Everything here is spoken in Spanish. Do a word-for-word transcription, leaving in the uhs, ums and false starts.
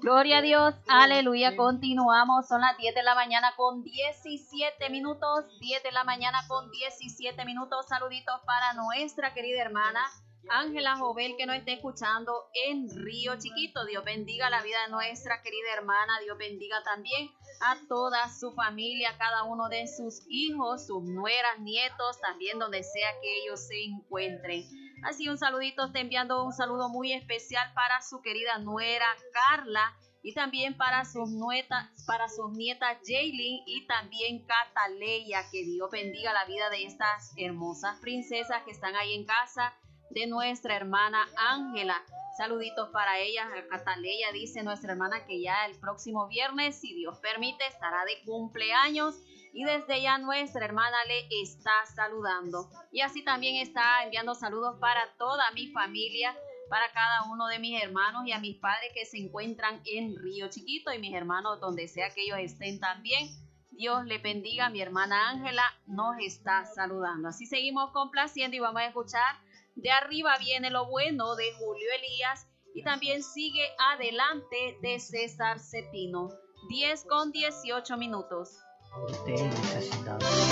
Gloria a Dios, aleluya, continuamos, son las diez de la mañana con diecisiete minutos, diez de la mañana con diecisiete minutos, saluditos para nuestra querida hermana Ángela Jovel que nos está escuchando en Río Chiquito. Dios bendiga la vida de nuestra querida hermana, Dios bendiga también a toda su familia, cada uno de sus hijos, sus nueras, nietos, también donde sea que ellos se encuentren. Así un saludito, está enviando un saludo muy especial para su querida nuera Carla y también para sus nietas, para sus nietas Jaylin y también Cataleya. Que Dios bendiga la vida de estas hermosas princesas que están ahí en casa de nuestra hermana Ángela. Saluditos para ellas. Cataleya dice nuestra hermana que ya el próximo viernes, si Dios permite, estará de cumpleaños. Y desde ya nuestra hermana le está saludando. Y así también está enviando saludos para toda mi familia, para cada uno de mis hermanos y a mis padres que se encuentran en Río Chiquito y mis hermanos donde sea que ellos estén también. Dios le bendiga. Mi hermana Ángela nos está saludando. Así seguimos complaciendo y vamos a escuchar De Arriba Viene lo Bueno de Julio Elías y también Sigue Adelante de César Cepino. diez con dieciocho minutos. Usted necesitaba.